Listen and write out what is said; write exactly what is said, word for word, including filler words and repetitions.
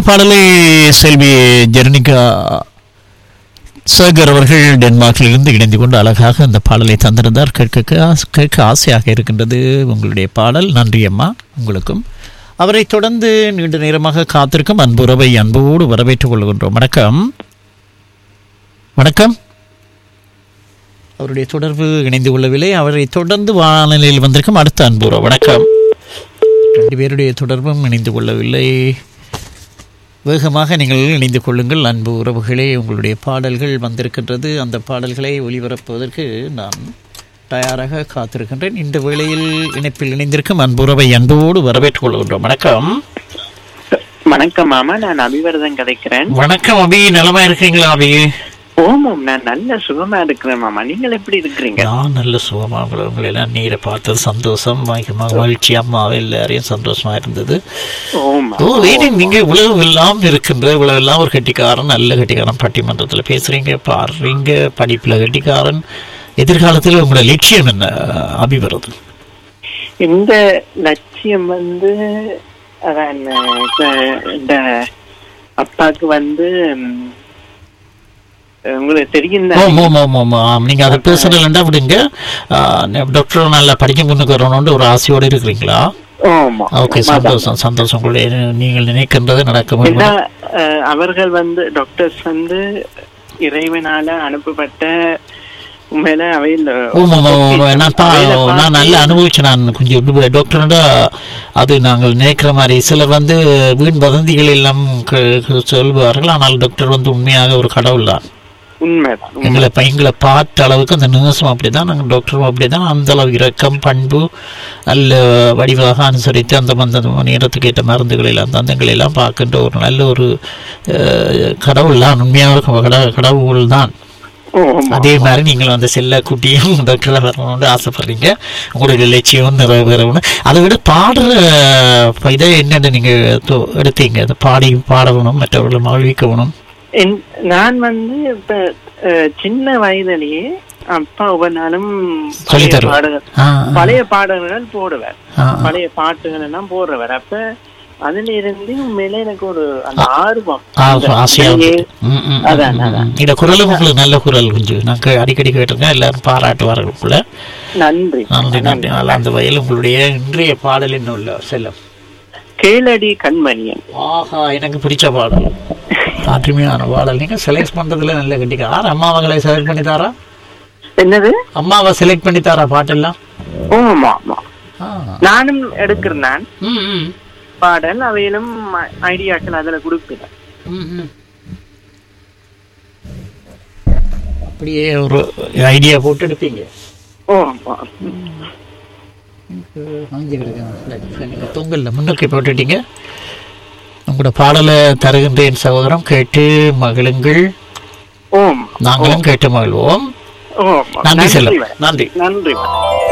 பாடலை செல்வி ஜெர்னிகா சேகர் அவர்கள் டென்மார்க்கிலிருந்து இணைந்து கொண்டு அழகாக அந்த பாடலை தந்திருந்தார். கேட்க கேட்க ஆசையாக இருக்கின்றது உங்களுடைய பாடல். நன்றி அம்மா உங்களுக்கும். அவரை தொடர்ந்து நீண்ட நேரமாக காத்திருக்கும் அன்புறவை அன்போடு வரவேற்றுக் கொள்கின்றோம். வணக்கம். வணக்கம். அவருடைய தொடர்பு இணைந்து கொள்ளவில்லை. அவரை தொடர்ந்து வானொலியில் வந்திருக்கும் அடுத்த அன்புறவு. வணக்கம். ரெண்டு பேருடைய தொடர்பும் இணைந்து கொள்ளவில்லை. வேகமாக நீங்கள் இணைந்து கொள்ளுங்கள் அன்பு உறவுகளே. உங்களுடைய பாடல்கள் வந்திருக்கின்றது. அந்த பாடல்களை ஒளிபரப்புவதற்கு நான் தயாராக காத்திருக்கின்றேன். இந்த வேளையில் இணைப்பில் இணைந்திருக்கும் அன்புறவை அன்போடு வரவேற்றுக் கொள்கின்றோம். வணக்கம். வணக்கம் மாமா, நான் அபிவர்தன் கதைக்கிறேன். வணக்கம் அபி, நலமா இருக்கீங்களா அபி? ஓமாம், நான் நல்ல சுகமா இருக்கிறேன் மாமா. நீங்கள் எப்படி இருக்கிறீங்க? நான் நல்ல சுகமா. உங்களை எல்லாம் நீரை பார்த்தது சந்தோஷம், மகிழ்ச்சி. அம்மாவை எல்லாரையும் சந்தோஷமா இருந்தது. ஓ வேணி நீங்க உலகம் எல்லாம் இருக்கின்ற உலகம் எல்லாம் ஒரு கட்டிக்காரன், நல்ல கட்டிக்காரன், பட்டிமன்றத்தில் பேசுறீங்க, பாடுறீங்க, படிப்புல கட்டிக்காரன். எதிர்காலத்தில் உங்களோட லட்சியம் என்ன அபிவர்தன்? இந்த லட்சியம் வந்து அதான் இந்த அப்பாவுக்கு வந்து உங்களுக்கு தெரியும். நீங்க அதை பேசுறதுலண்டா விடுங்க. டாக்டர் நல்லா படிக்க முன்னுக்கு வரணும்னு ஒரு ஆசையோடு இருக்கிறீங்களா? ஓகே, சந்தோஷம் சந்தோஷம். உங்களுடைய நீங்கள் நினைக்கின்றது நடக்கும். அவர்கள் வந்து டாக்டர்ஸ் வந்து இறைவனால அனுப்பப்பட்ட உண்மையில அவையில் நான் நல்லா அனுபவிச்சேன். நான் கொஞ்சம் டாக்டர்டா அது நாங்கள் நினைக்கிற மாதிரி சிலர் வந்து வீண் வதந்திகள் எல்லாம் சொல்வார்கள். ஆனால் டாக்டர் வந்து உண்மையாக ஒரு கடவுள் தான். எங்களை எங்களை பார்த்த அளவுக்கு அந்த நர்ஸும் அப்படிதான், நாங்கள் டாக்டரும் அப்படிதான். அந்த அளவு இரக்கம், பண்பு, நல்ல வடிவாக அனுசரித்து அந்த அந்த நேரத்துக்கு ஏற்ற மருந்துகள் எல்லாம் தந்தங்களை எல்லாம் பார்க்கின்ற ஒரு நல்ல ஒரு கடவுள் தான். உண்மையாக கடவுள் தான். அதே மாதிரி நீங்கள் அந்த செல்ல குட்டியும் டாக்டராக வரணும்னு ஆசைப்படுறீங்க. உங்களுடைய லட்சியம் நிறைவேறணும். அதை விட பாடுற இதை என்னென்ன நீங்கள் எடுத்தீங்க? அதை பாடி பாடணும், மற்றவர்களை மகிழ்விக்கணும். நான் வந்து இப்ப சின்ன வயதிலேயே அப்பா ஒவ்வொரு நாளும் பழைய பாடல்கள் போடுவார், பழைய பாட்டுகள் எல்லாம் போடுறவர். அப்ப அதுல இருந்து உண்மையில எனக்கு ஒரு அந்த ஆர்வம், இந்த குரலும் உங்களுக்கு நல்ல குரல். கொஞ்சம் நாங்கள் அடிக்கடி கேட்டிருக்கேன், எல்லாரும் பாராட்டுவார்களுக்குள்ள. நன்றி நன்றி நன்றி. அந்த வயல் உங்களுடைய இன்றைய பாடலின் உள்ள செல்லம் கேளடி கண்மணியன். ஆஹா, எனக்கு பிடிச்ச பாடல், அருமையான பாடல். நீங்க செலக்ட் பண்றதுல நல்ல கட்டிக்க. ஆறு அம்மாவங்களை செலக்ட் பண்ணி தாரா? என்னது? அம்மாவை செலக்ட் பண்ணி தாரா பாட்டெல்லாம்? ஆமா ஆமா, நானும் எடுக்கிறேன் பாடல். அவையிலும் ஐடியாக்கள் அதுல கொடுக்கிறேன். அப்படியே ஒரு ஐடியா போட்டு எடுப்பீங்க? தொங்கல்ல முன்னோக்கி போட்டுட்டீங்க. உங்களோட பாடலை தருகின்றேன் சகோதரம், கேட்டு மகிழுங்கள். நாங்களும் கேட்டு மகிழ்வோம். நன்றி செல்லம். நன்றி நன்றி.